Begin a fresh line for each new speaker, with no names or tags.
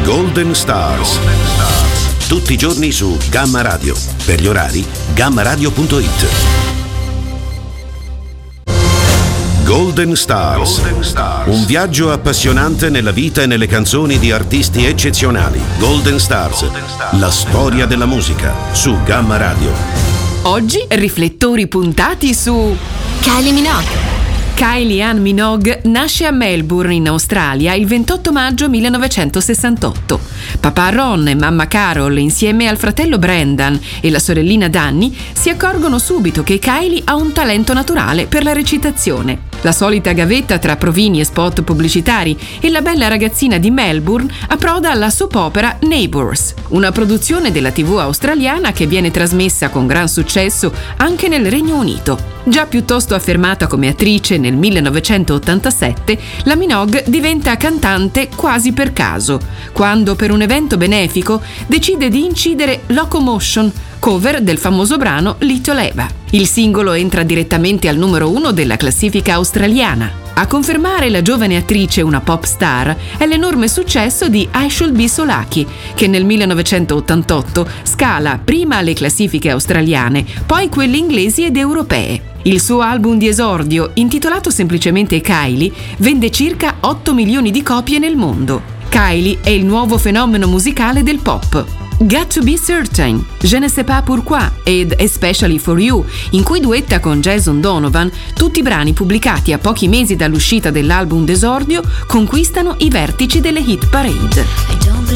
Golden Stars. Tutti i giorni su Gamma Radio. Per gli orari, gammaradio.it. Golden Stars. Un viaggio appassionante nella vita e nelle canzoni di artisti eccezionali. Golden Stars. La storia della musica su Gamma Radio.
Oggi riflettori puntati su
Kylie Minogue.
Kylie Ann Minogue nasce a Melbourne, in Australia, il 28 maggio 1968. Papà Ron e mamma Carol, insieme al fratello Brendan e la sorellina Dannii, si accorgono subito che Kylie ha un talento naturale per la recitazione. La solita gavetta tra provini e spot pubblicitari e la bella ragazzina di Melbourne approda alla soap opera Neighbours, una produzione della TV australiana che viene trasmessa con gran successo anche nel Regno Unito. Già piuttosto affermata come attrice nel 1987, la Minogue diventa cantante quasi per caso, quando per un evento benefico decide di incidere Locomotion, cover del famoso brano Little Eva. Il singolo entra direttamente al numero 1 della classifica australiana. A confermare la giovane attrice una pop star è l'enorme successo di I Should Be So Lucky, che nel 1988 scala prima le classifiche australiane, poi quelle inglesi ed europee. Il suo album di esordio, intitolato semplicemente Kylie, vende circa 8 milioni di copie nel mondo. Kylie è il nuovo fenomeno musicale del pop. Got to Be Certain, Je ne sais pas pourquoi ed Especially for You, in cui duetta con Jason Donovan, tutti brani pubblicati a pochi mesi dall'uscita dell'album d'esordio, conquistano i vertici delle hit parade.